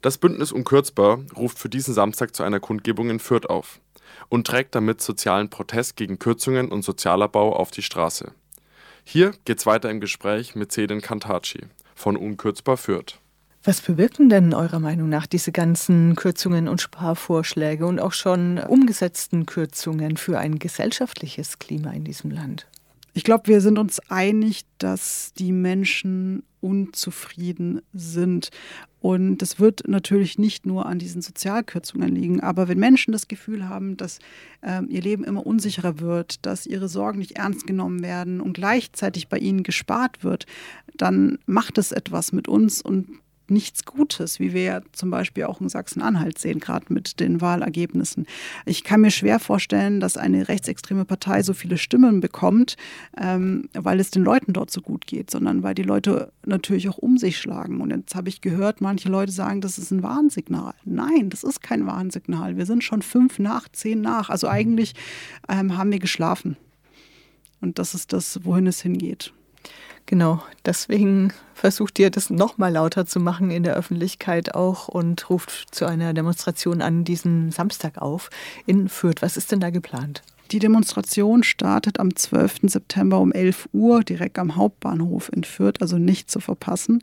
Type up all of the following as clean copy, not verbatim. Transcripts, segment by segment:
Das Bündnis Unkürzbar ruft für diesen Samstag zu einer Kundgebung in Fürth auf und trägt damit sozialen Protest gegen Kürzungen und Sozialabbau auf die Straße. Hier geht's weiter im Gespräch mit Sedin Kantaci von Unkürzbar Fürth. Was bewirken denn eurer Meinung nach diese ganzen Kürzungen und Sparvorschläge und auch schon umgesetzten Kürzungen für ein gesellschaftliches Klima in diesem Land? Ich glaube, wir sind uns einig, dass die Menschen unzufrieden sind. Und das wird natürlich nicht nur an diesen Sozialkürzungen liegen. Aber wenn Menschen das Gefühl haben, dass ihr Leben immer unsicherer wird, dass ihre Sorgen nicht ernst genommen werden und gleichzeitig bei ihnen gespart wird, dann macht es etwas mit uns und nichts Gutes, wie wir ja zum Beispiel auch in Sachsen-Anhalt sehen, gerade mit den Wahlergebnissen. Ich kann mir schwer vorstellen, dass eine rechtsextreme Partei so viele Stimmen bekommt, weil es den Leuten dort so gut geht, sondern weil die Leute natürlich auch um sich schlagen. Und jetzt habe ich gehört, manche Leute sagen, das ist ein Warnsignal. Nein, das ist kein Warnsignal. Wir sind schon 5 nach, 10 nach. Also eigentlich haben wir geschlafen. Und das ist das, wohin es hingeht. Genau, deswegen versucht ihr das noch mal lauter zu machen in der Öffentlichkeit auch und ruft zu einer Demonstration an diesen Samstag auf in Fürth. Was ist denn da geplant? Die Demonstration startet am 12. September um 11 Uhr direkt am Hauptbahnhof in Fürth, also nicht zu verpassen.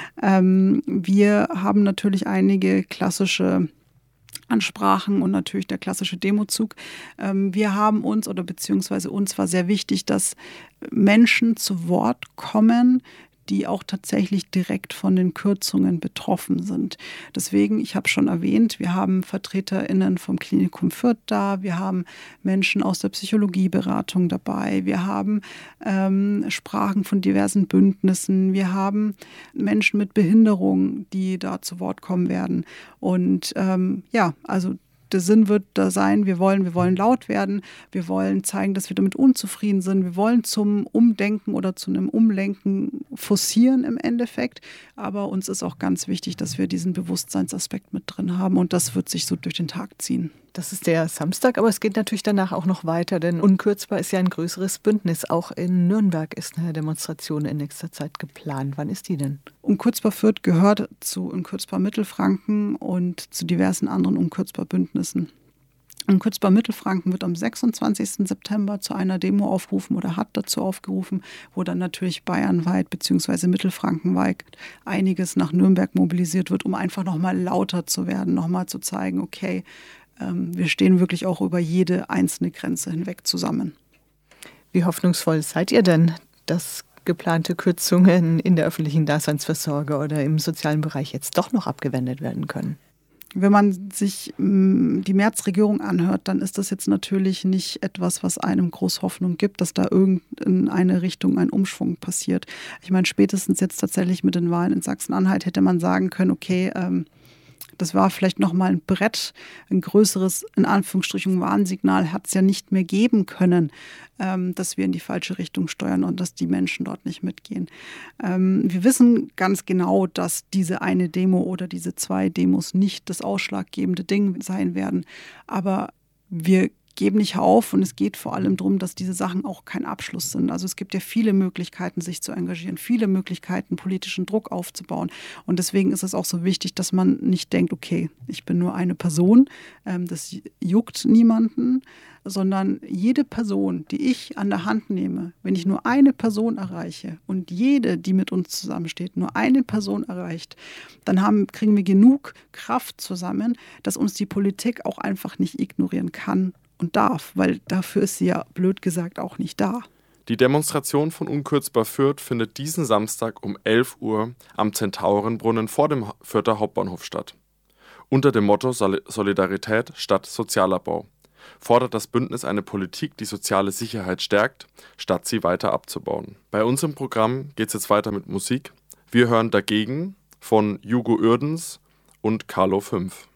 Wir haben natürlich einige klassische Ansprachen und natürlich der klassische Demozug. Wir haben uns oder beziehungsweise uns war sehr wichtig, dass Menschen zu Wort kommen, die auch tatsächlich direkt von den Kürzungen betroffen sind. Deswegen, ich habe schon erwähnt, wir haben VertreterInnen vom Klinikum Fürth da, wir haben Menschen aus der Psychologieberatung dabei, wir haben Sprachen von diversen Bündnissen, wir haben Menschen mit Behinderung, die da zu Wort kommen werden. Und also der Sinn wird da sein, wir wollen laut werden, wir wollen zeigen, dass wir damit unzufrieden sind, wir wollen zum Umdenken oder zu einem Umlenken forcieren im Endeffekt, aber uns ist auch ganz wichtig, dass wir diesen Bewusstseinsaspekt mit drin haben und das wird sich so durch den Tag ziehen. Das ist der Samstag, aber es geht natürlich danach auch noch weiter, denn Unkürzbar ist ja ein größeres Bündnis. Auch in Nürnberg ist eine Demonstration in nächster Zeit geplant. Wann ist die denn? Unkürzbar Fürth gehört zu Unkürzbar Mittelfranken und zu diversen anderen Unkürzbar Bündnissen. Unkürzbar Mittelfranken wird am 26. September zu einer Demo aufrufen oder hat dazu aufgerufen, wo dann natürlich bayernweit bzw. mittelfrankenweit einiges nach Nürnberg mobilisiert wird, um einfach nochmal lauter zu werden, nochmal zu zeigen, okay, wir stehen wirklich auch über jede einzelne Grenze hinweg zusammen. Wie hoffnungsvoll seid ihr denn, dass geplante Kürzungen in der öffentlichen Daseinsvorsorge oder im sozialen Bereich jetzt doch noch abgewendet werden können? Wenn man sich die März-Regierung anhört, dann ist das jetzt natürlich nicht etwas, was einem groß Hoffnung gibt, dass da in eine Richtung ein Umschwung passiert. Ich meine, spätestens jetzt tatsächlich mit den Wahlen in Sachsen-Anhalt hätte man sagen können, okay, das war vielleicht nochmal ein Brett, ein größeres, in Anführungsstrichen, Warnsignal hat es ja nicht mehr geben können, dass wir in die falsche Richtung steuern und dass die Menschen dort nicht mitgehen. Wir wissen ganz genau, dass diese eine Demo oder diese 2 Demos nicht das ausschlaggebende Ding sein werden, aber wir geben nicht auf und es geht vor allem darum, dass diese Sachen auch kein Abschluss sind. Also es gibt ja viele Möglichkeiten, sich zu engagieren, viele Möglichkeiten, politischen Druck aufzubauen. Und deswegen ist es auch so wichtig, dass man nicht denkt, okay, ich bin nur eine Person, das juckt niemanden, sondern jede Person, die ich an der Hand nehme, wenn ich nur eine Person erreiche und jede, die mit uns zusammensteht, nur eine Person erreicht, dann kriegen wir genug Kraft zusammen, dass uns die Politik auch einfach nicht ignorieren kann und darf, weil dafür ist sie ja blöd gesagt auch nicht da. Die Demonstration von Unkürzbar Fürth findet diesen Samstag um 11 Uhr am Zentaurenbrunnen vor dem Fürther Hauptbahnhof statt. Unter dem Motto Solidarität statt Sozialabbau fordert das Bündnis eine Politik, die soziale Sicherheit stärkt, statt sie weiter abzubauen. Bei uns im Programm geht es jetzt weiter mit Musik. Wir hören Dagegen von Hugo Uerdens und Carlo 5.